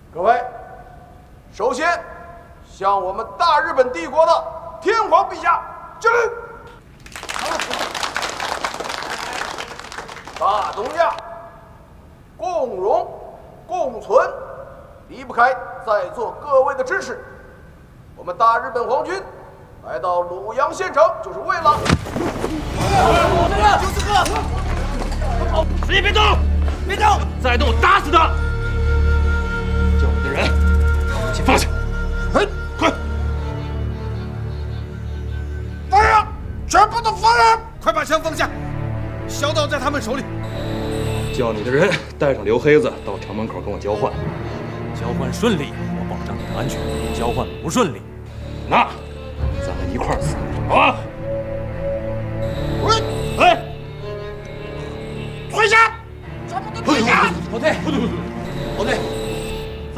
各位，首先向我们大日本帝国的天皇陛下敬礼。大东亚共荣共存，离不开在座各位的支持。我们大日本皇军来到鲁阳县城，就是为了。 就这个！谁别动！别动！再动我打死他！叫你的人，把枪放下！ 哎，快！放人！全部都放人！ 快把枪放下！小岛在他们手里。 叫你的人带上刘黑子到城门口跟我交换。 交换顺利，我保证你的安全；交换不顺利， 那咱们一块儿死，好吧？ 哎，退下！全部都退下！ 后退！